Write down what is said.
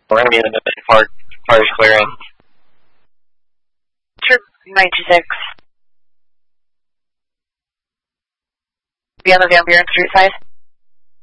We're going to be in the mission far as clearing. Troop 96. Be on the Van Buren Street side.